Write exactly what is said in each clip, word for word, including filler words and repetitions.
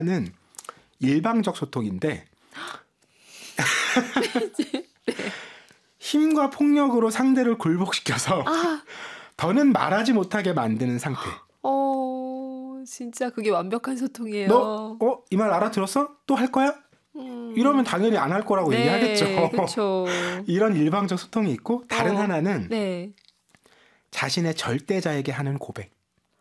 는 일방적 소통인데 네. 힘과 폭력으로 상대를 굴복시켜서 아, 더는 말하지 못하게 만드는 상태. 어, 진짜 그게 완벽한 소통이에요. 너, 어, 이 말 알아들었어? 또 할 거야? 음, 이러면 당연히 안 할 거라고 네, 얘기하겠죠. 그렇죠. 이런 일방적 소통이 있고 다른 어, 하나는 네. 자신의 절대자에게 하는 고백.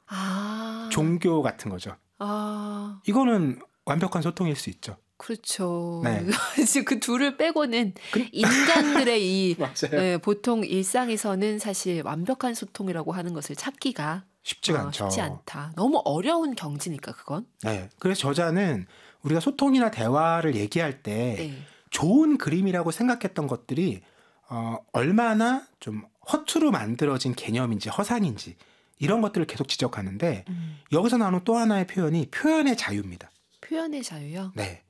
아, 종교 같은 거죠. 아, 이거는 완벽한 소통일 수 있죠. 그렇죠. 네. 지금 그 둘을 빼고는 그- 인간들의 이 맞아요. 네, 보통 일상에서는 사실 완벽한 소통이라고 하는 것을 찾기가 쉽지가 어, 않죠. 쉽지 않다. 너무 어려운 경지니까 그건. 네. 그래서 저자는 우리가 소통이나 대화를 얘기할 때 네. 좋은 그림이라고 생각했던 것들이 어, 얼마나 좀 허투루 만들어진 개념인지 허상인지 이런 것들을 계속 지적하는데 음, 여기서 나오는 또 하나의 표현이 표현의 자유입니다. 표현의 자유요. 네.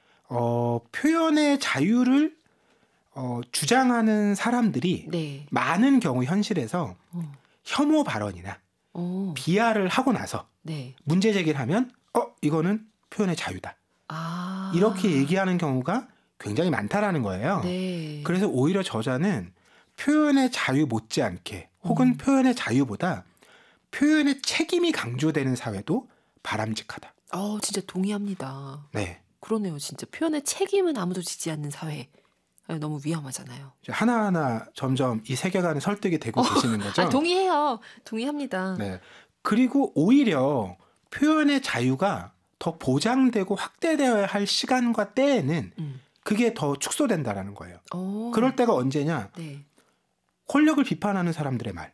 어, 표현의 자유를 어, 주장하는 사람들이 네. 많은 경우 현실에서 어, 혐오 발언이나 어, 비하를 하고 나서 네. 문제 제기를 하면 어, 이거는 표현의 자유다. 아, 이렇게 얘기하는 경우가 굉장히 많다라는 거예요. 네. 그래서 오히려 저자는 표현의 자유 못지않게 혹은 음. 표현의 자유보다 표현의 책임이 강조되는 사회도 바람직하다. 어, 진짜 동의합니다. 네. 그러네요. 진짜 표현의 책임은 아무도 지지 않는 사회. 아, 너무 위험하잖아요. 이제 하나하나 점점 이 세계관에 설득이 되고 계시는 거죠. 아, 동의해요. 동의합니다. 네. 그리고 오히려 표현의 자유가 더 보장되고 확대되어야 할 시간과 때에는 음. 그게 더 축소된다라는 거예요. 어, 그럴 때가 언제냐? 네. 권력을 비판하는 사람들의 말,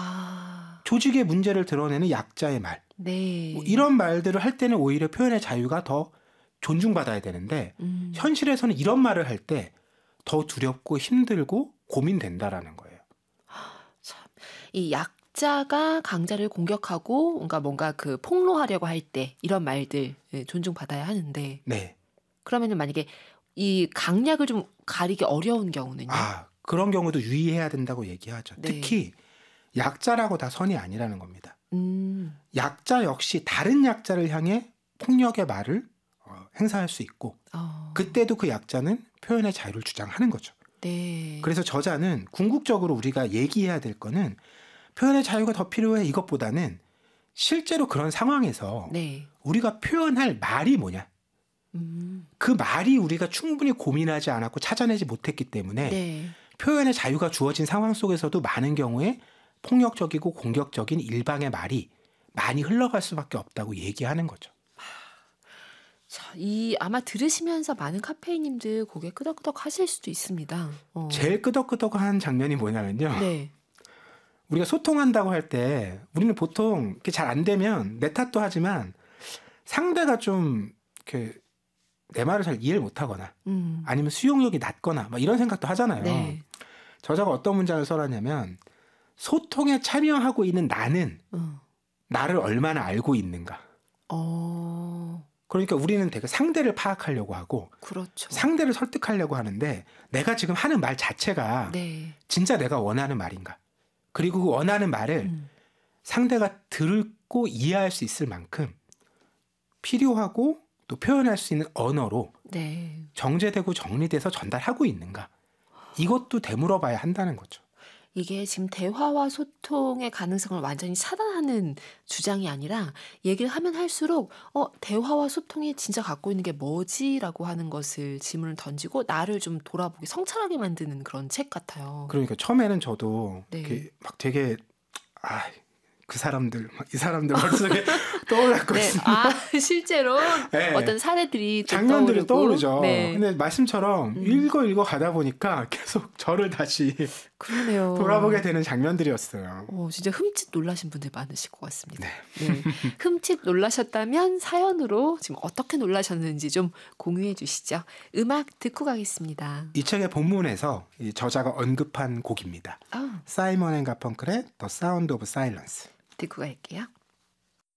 아, 조직의 문제를 드러내는 약자의 말, 네. 뭐 이런 말들을 할 때는 오히려 표현의 자유가 더 존중받아야 되는데 음. 현실에서는 이런 말을 할 때 더 두렵고 힘들고 고민된다라는 거예요. 참, 이 약자가 강자를 공격하고 뭔가 뭔가 그 폭로하려고 할 때 이런 말들 예, 존중받아야 하는데 네. 그러면은 만약에 이 강약을 좀 가리기 어려운 경우는요. 아, 그런 경우도 유의해야 된다고 얘기하죠. 네. 특히 약자라고 다 선이 아니라는 겁니다. 음, 약자 역시 다른 약자를 향해 폭력의 말을 어, 행사할 수 있고 어, 그때도 그 약자는 표현의 자유를 주장하는 거죠. 네. 그래서 저자는 궁극적으로 우리가 얘기해야 될 거는 표현의 자유가 더 필요해 이것보다는 실제로 그런 상황에서 네. 우리가 표현할 말이 뭐냐. 음, 그 말이 우리가 충분히 고민하지 않았고 찾아내지 못했기 때문에 네. 표현의 자유가 주어진 상황 속에서도 많은 경우에 폭력적이고 공격적인 일방의 말이 많이 흘러갈 수밖에 없다고 얘기하는 거죠. 자, 이 아마 들으시면서 많은 카페인님들 고개 끄덕끄덕 하실 수도 있습니다. 어. 제일 끄덕끄덕한 장면이 뭐냐면요. 네. 우리가 소통한다고 할 때 우리는 보통 잘 안 되면 내 탓도 하지만 상대가 좀 이렇게 내 말을 잘 이해를 못하거나 음. 아니면 수용력이 낮거나 막 이런 생각도 하잖아요. 네. 저자가 어떤 문장을 써놨냐면 소통에 참여하고 있는 나는 어. 나를 얼마나 알고 있는가. 어. 그러니까 우리는 되게 상대를 파악하려고 하고 그렇죠. 상대를 설득하려고 하는데 내가 지금 하는 말 자체가 네. 진짜 내가 원하는 말인가. 그리고 그 원하는 말을 음. 상대가 듣고 이해할 수 있을 만큼 필요하고 또 표현할 수 있는 언어로 네. 정제되고 정리돼서 전달하고 있는가. 이것도 되물어봐야 한다는 거죠. 이게 지금 대화와 소통의 가능성을 완전히 차단하는 주장이 아니라 얘기를 하면 할수록 어, 대화와 소통이 진짜 갖고 있는 게 뭐지라고 하는 것을 질문을 던지고 나를 좀 돌아보게 성찰하게 만드는 그런 책 같아요. 그러니까 처음에는 저도 네. 이렇게 막 되게 아, 그 사람들, 막 이 사람들 머릿속에 떠올랐거든요. 네. 아, 실제로 네. 어떤 사례들이 또 장면들이 떠오르고. 떠오르죠. 네. 근데 말씀처럼 음. 읽어 읽어 가다 보니까 계속 저를 다시 그러네요. 돌아보게 되는 장면들이었어요. 어, 진짜 흠칫 놀라신 분들 많으실 것 같습니다. 네. 네. 흠칫 놀라셨다면 사연으로 지금 어떻게 놀라셨는지 좀 공유해 주시죠. 음악 듣고 가겠습니다. 이 책의 본문에서 이 저자가 언급한 곡입니다. 아, 사이먼 앤 가펑클의 The Sound of Silence. 듣고 갈게요.